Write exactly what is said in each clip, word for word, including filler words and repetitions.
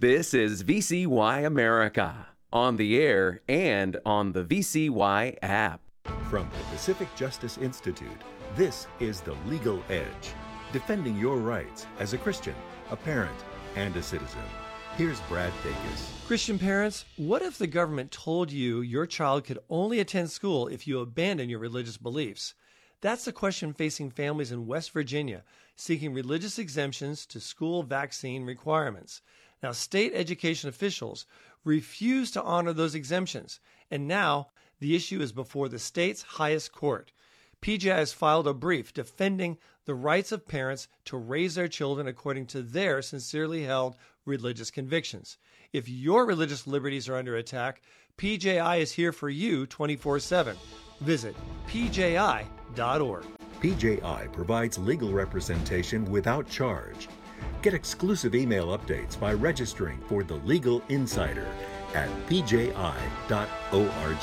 This is V C Y America, on the air and on the V C Y app. From the Pacific Justice Institute, this is The Legal Edge, defending your rights as a Christian, a parent, and a citizen. Here's Brad Dacus. Christian parents, what if the government told you your child could only attend school if you abandon your religious beliefs? That's the question facing families in West Virginia seeking religious exemptions to school vaccine requirements. Now, state education officials refuse to honor those exemptions, and now the issue is before the state's highest court. P J I has filed a brief defending the rights of parents to raise their children according to their sincerely held religious convictions. If your religious liberties are under attack, P J I is here for you twenty-four seven. Visit P J I dot org. P J I provides legal representation without charge. Get exclusive email updates by registering for The Legal Insider at P J I dot org.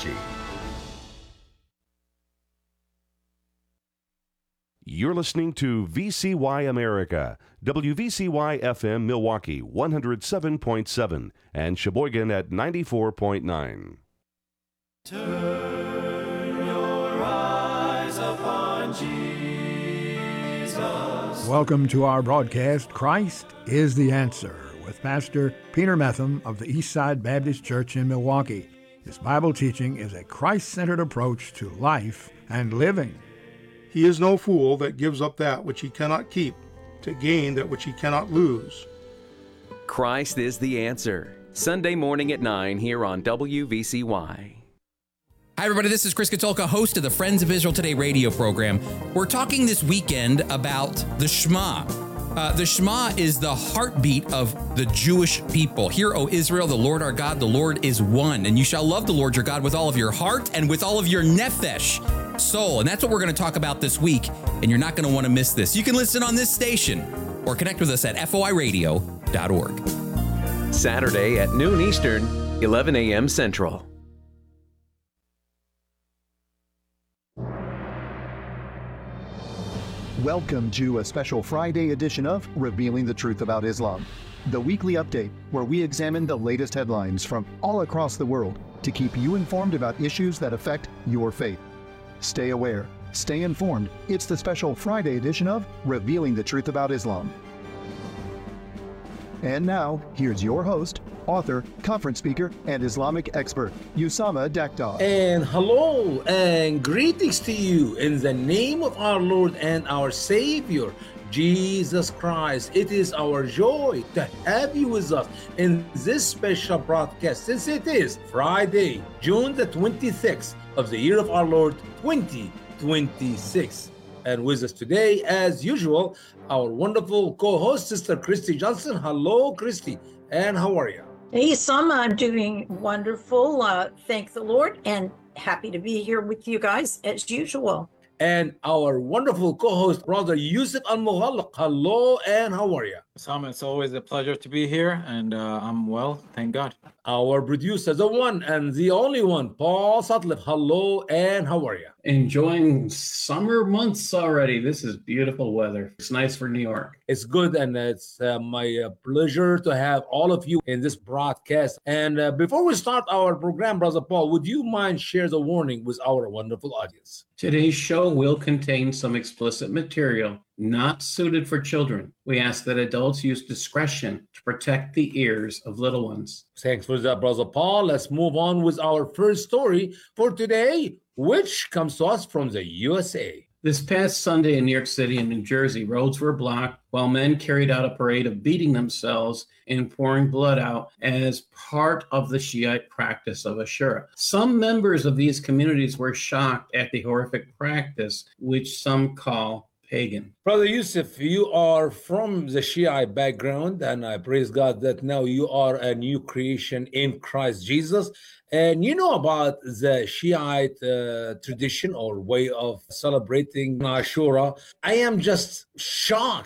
You're listening to V C Y America, W V C Y F M Milwaukee one oh seven point seven and Sheboygan at ninety-four point nine. Turn your eyes upon Jesus. Welcome to our broadcast, Christ is the Answer, with Pastor Peter Metham of the Eastside Baptist Church in Milwaukee. His Bible teaching is a Christ-centered approach to life and living. He is no fool that gives up that which he cannot keep to gain that which he cannot lose. Christ is the Answer. Sunday morning at nine here on W V C Y. Hi, everybody. This is Chris Katulka, host of the Friends of Israel Today radio program. We're talking this weekend about the Shema. Uh, the Shema is the heartbeat of the Jewish people. Hear, O Israel, the Lord our God, the Lord is one. And you shall love the Lord your God with all of your heart and with all of your nephesh, soul. And that's what we're going to talk about this week. And you're not going to want to miss this. You can listen on this station or connect with us at F O I radio dot org. Saturday at noon Eastern, eleven a.m. Central. Welcome to a special Friday edition of Revealing the Truth About Islam, the weekly update where we examine the latest headlines from all across the world to keep you informed about issues that affect your faith. Stay aware, stay informed. It's the special Friday edition of Revealing the Truth About Islam. And now, here's your host, author, conference speaker, and Islamic expert, Usama Daktar. And hello and greetings to you in the name of our Lord and our Savior, Jesus Christ. It is our joy to have you with us in this special broadcast, since it is Friday, June the twenty-sixth of the year of our Lord, twenty twenty-six. And with us today, as usual, our wonderful co-host, Sister Christy Johnson. Hello, Christy, and how are you? Hey, Sam, I'm doing wonderful. Uh, thank the Lord, and happy to be here with you guys as usual. And our wonderful co-host, Brother Yusuf Al-Mughallaq. Hello, and how are you? Sam, it's always a pleasure to be here, and uh, I'm well, thank God. Our producer, the one and the only one, Paul Sutliff. Hello, and how are you? Enjoying summer months already. This is beautiful weather. It's nice for New York. It's good, and it's uh, my uh, pleasure to have all of you in this broadcast. And uh, before we start our program, Brother Paul, would you mind share the warning with our wonderful audience? Today's show will contain some explicit material not suited for children. We ask that adults use discretion to protect the ears of little ones. Thanks for that, Brother Paul. Let's move on with our first story for today, which comes to us from the U S A. This past Sunday in New York City and New Jersey, roads were blocked while men carried out a parade of beating themselves and pouring blood out as part of the Shiite practice of Ashura. Some members of these communities were shocked at the horrific practice, which some call pagan. Brother Yusuf, you are from the Shiite background, and I praise God that now you are a new creation in Christ Jesus. And you know about the Shiite uh, tradition or way of celebrating Ashura. I am just shocked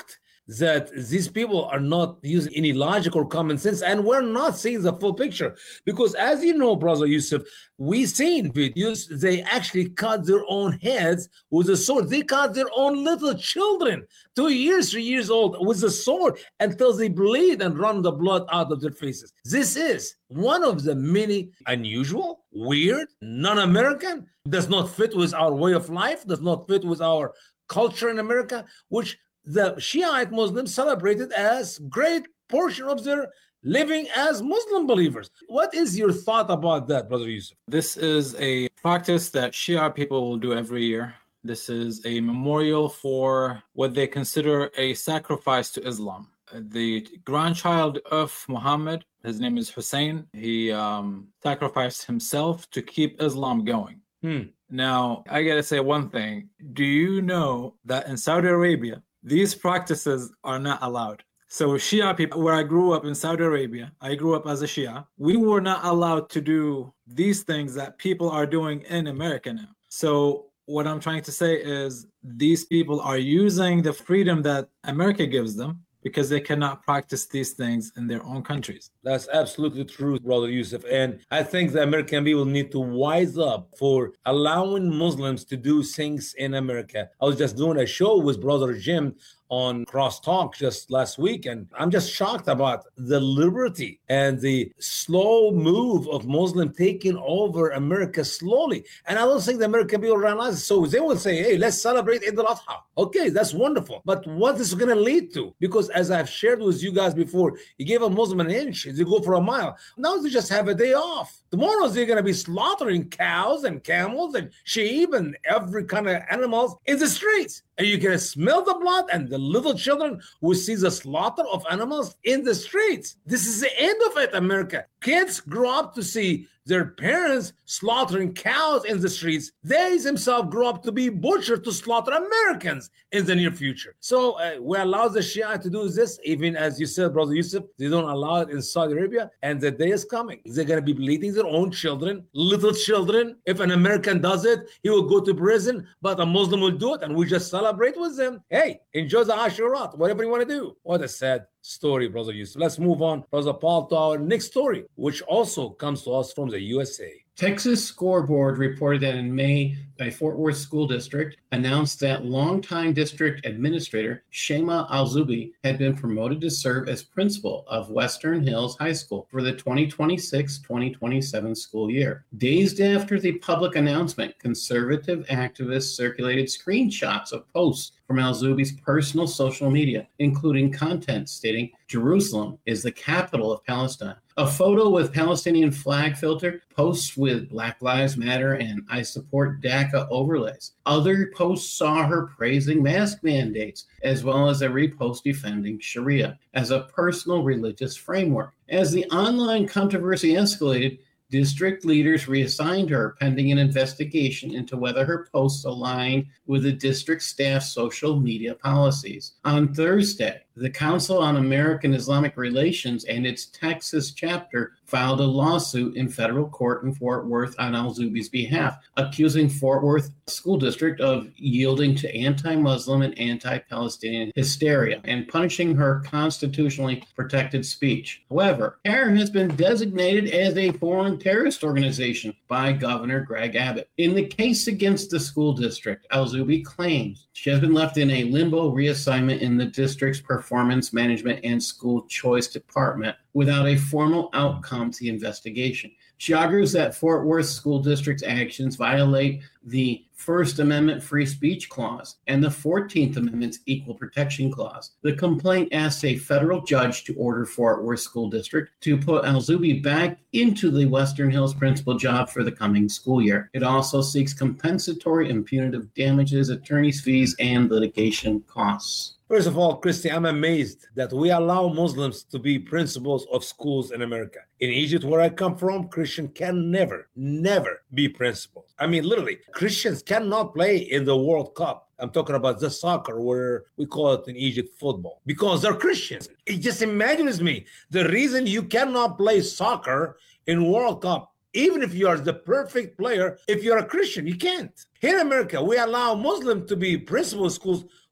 that these people are not using any logic or common sense, and we're not seeing the full picture. Because as you know, Brother Yusuf, we seen videos, they actually cut their own heads with a sword. They cut their own little children, two years, three years old, with a sword until they bleed and run the blood out of their faces. This is one of the many unusual, weird, non-American, does not fit with our way of life, does not fit with our culture in America, which the Shiite Muslims celebrated as great portion of their living as Muslim believers. What is your thought about that, Brother Yusuf? This is a practice that Shia people will do every year. This is a memorial for what they consider a sacrifice to Islam. The grandchild of Muhammad, his name is Hussein, he um, sacrificed himself to keep Islam going. Hmm. Now, I gotta say one thing. Do you know that in Saudi Arabia, these practices are not allowed? So Shia people, where I grew up in Saudi Arabia, I grew up as a Shia, we were not allowed to do these things that people are doing in America now. So what I'm trying to say is these people are using the freedom that America gives them because they cannot practice these things in their own countries. That's absolutely true, Brother Yusuf. And I think the American people need to wise up for allowing Muslims to do things in America. I was just doing a show with Brother Jim on Crosstalk just last week, and I'm just shocked about the liberty and the slow move of Muslim taking over America slowly. And I don't think the American people realize it. So they will say, hey, let's celebrate Eid al-Adha. Okay, that's wonderful. But what is it going to lead to? Because as I've shared with you guys before, you give a Muslim an inch, they go for a mile. Now they just have a day off. Tomorrow they're going to be slaughtering cows and camels and sheep and every kind of animals in the streets. And you can smell the blood, and the little children will see the slaughter of animals in the streets. This is the end of it, America. Kids grow up to see their parents slaughtering cows in the streets. They themselves grow up to be butchered to slaughter Americans in the near future. So uh, we allow the Shia to do this, even as you said, Brother Yusuf, they don't allow it in Saudi Arabia, and the day is coming. They're going to be bleeding their own children, little children. If an American does it, he will go to prison, but a Muslim will do it, and we just celebrate with them. Hey, enjoy the Ashurat, whatever you want to do. What a sad story, Brother Yusuf. Let's move on, Brother Paul, to our next story, which also comes to us from the U S A. Texas Scoreboard reported that in May, a Fort Worth school district announced that longtime district administrator Shema Al-Zubi had been promoted to serve as principal of Western Hills High School for the twenty twenty-six twenty twenty-seven school year. Days after the public announcement, conservative activists circulated screenshots of posts from Al-Zubi's personal social media, including content stating, "Jerusalem is the capital of Palestine." A photo with Palestinian flag filter, posts with Black Lives Matter and I Support DACA overlays. Other posts saw her praising mask mandates, as well as a repost defending Sharia as a personal religious framework. As the online controversy escalated, district leaders reassigned her pending an investigation into whether her posts aligned with the district staff's social media policies. On Thursday, the Council on American Islamic Relations and its Texas chapter filed a lawsuit in federal court in Fort Worth on Al-Zubi's behalf, accusing Fort Worth School District of yielding to anti-Muslim and anti-Palestinian hysteria and punishing her constitutionally protected speech. However, Karen has been designated as a foreign terrorist organization by Governor Greg Abbott. In the case against the school district, Al-Zubi claims she has been left in a limbo reassignment in the district's performance management and school choice department without a formal outcome to the investigation. She argues that Fort Worth School District's actions violate the First Amendment free speech clause and the fourteenth Amendment's equal protection clause. The complaint asks a federal judge to order Fort Worth School District to put Al-Zubi back into the Western Hills principal job for the coming school year. It also seeks compensatory and punitive damages, attorney's fees, and litigation costs. First of all, Christy, I'm amazed that we allow Muslims to be principals of schools in America. In Egypt, where I come from, Christian can never, never be principals. I mean, literally, Christians cannot play in the World Cup. I'm talking about the soccer, where we call it in Egypt football, because they're Christians. It just imagines me the reason you cannot play soccer in World Cup. Even if you are the perfect player, if you're a Christian, you can't. Here in America, we allow Muslims to be principal schools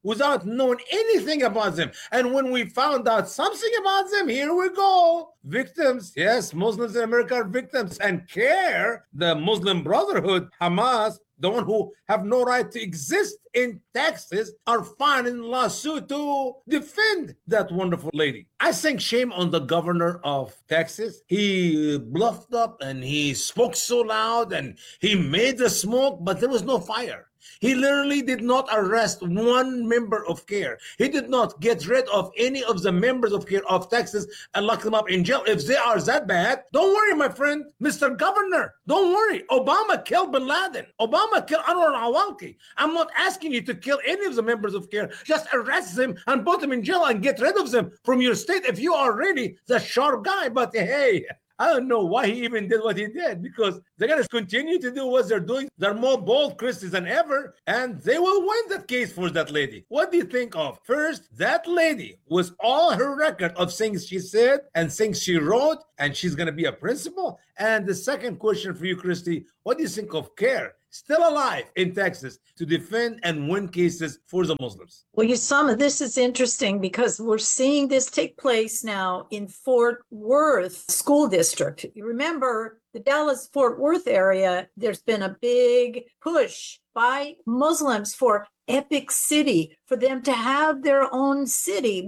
without knowing anything about them. And when we found out something about them, here we go. Victims, yes, Muslims in America are victims. And CARE, the Muslim Brotherhood, Hamas, the one who have no right to exist in Texas, are filing a lawsuit to defend that wonderful lady. I think shame on the governor of Texas. He bluffed up and he spoke so loud and he made the smoke, but there was no fire. He literally did not arrest one member of CARE. He did not get rid of any of the members of CARE of Texas and lock them up in jail. If they are that bad, don't worry, my friend, Mister Governor. Don't worry. Obama killed bin Laden. Obama killed Anwar al-Awlaki. I'm not asking you to kill any of the members of CARE. Just arrest them and put them in jail and get rid of them from your state if you are really the sharp guy. But hey, I don't know why he even did what he did, because they're going to continue to do what they're doing. They're more bold Christians than ever, and they will win that case for that lady. What do you think of? First, that lady was all her record of things she said and things she wrote, and she's going to be a principal. And the second question for you, Christy, what do you think of CARE? Still alive in Texas to defend and win cases for the Muslims. Well, you some this is interesting because we're seeing this take place now in Fort Worth School District. You remember the Dallas-Fort Worth area, there's been a big push by Muslims for Epic City, for them to have their own city.